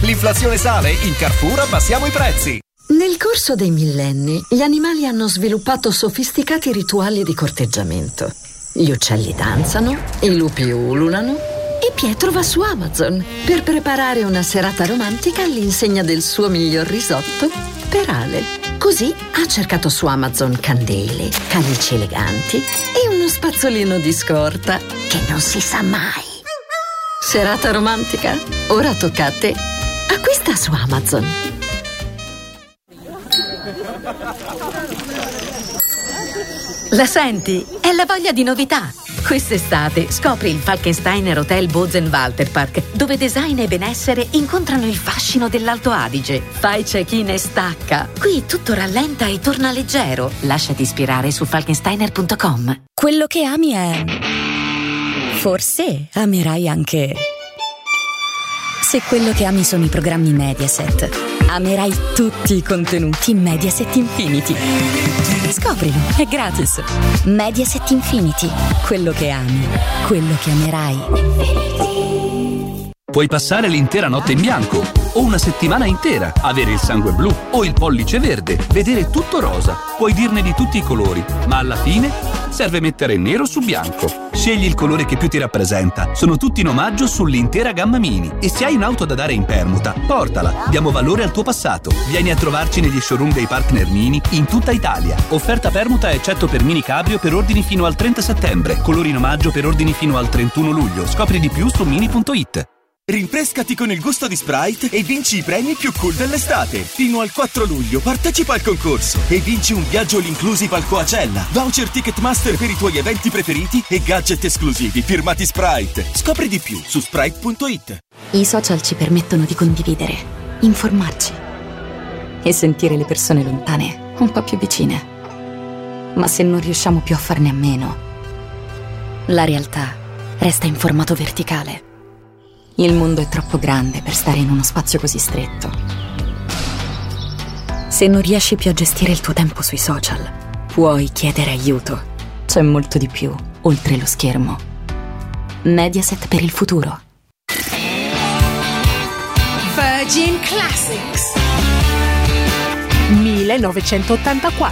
L'inflazione sale, in Carrefour abbassiamo i prezzi. Nel corso dei millenni, gli animali hanno sviluppato sofisticati rituali di corteggiamento. Gli uccelli danzano, i lupi ululano e Pietro va su Amazon per preparare una serata romantica all'insegna del suo miglior risotto per Ale. Così ha cercato su Amazon candele, calici eleganti e uno spazzolino di scorta che non si sa mai. Serata romantica? Ora tocca a te. Acquista su Amazon. La senti? È la voglia di novità. Quest'estate scopri il Falkensteiner Hotel Bozen-Walterpark, dove design e benessere incontrano il fascino dell'Alto Adige. Fai check-in e stacca. Qui tutto rallenta e torna leggero. Lasciati ispirare su falkensteiner.com. Quello che ami è... Forse amerai anche... Se quello che ami sono i programmi Mediaset, amerai tutti i contenuti Mediaset Infinity. Scoprilo, è gratis. Mediaset Infinity, quello che ami, quello che amerai. Puoi passare l'intera notte in bianco o una settimana intera, avere il sangue blu o il pollice verde, vedere tutto rosa. Puoi dirne di tutti i colori, ma alla fine serve mettere nero su bianco. Scegli il colore che più ti rappresenta. Sono tutti in omaggio sull'intera gamma Mini. E se hai un'auto da dare in permuta, portala. Diamo valore al tuo passato. Vieni a trovarci negli showroom dei partner Mini in tutta Italia. Offerta permuta eccetto per Mini Cabrio per ordini fino al 30 settembre. Colori in omaggio per ordini fino al 31 luglio. Scopri di più su mini.it. Rinfrescati con il gusto di Sprite e vinci i premi più cool dell'estate. Fino al 4 luglio partecipa al concorso e vinci un viaggio all inclusive al Coachella, voucher Ticketmaster per i tuoi eventi preferiti e gadget esclusivi firmati Sprite. Scopri di più su Sprite.it. I social ci permettono di condividere, informarci e sentire le persone lontane un po' più vicine. Ma se non riusciamo più a farne a meno, la realtà resta in formato verticale. Il mondo è troppo grande per stare in uno spazio così stretto. Se non riesci più a gestire il tuo tempo sui social, puoi chiedere aiuto. C'è molto di più, oltre lo schermo. Mediaset per il futuro. Virgin Classics 1984.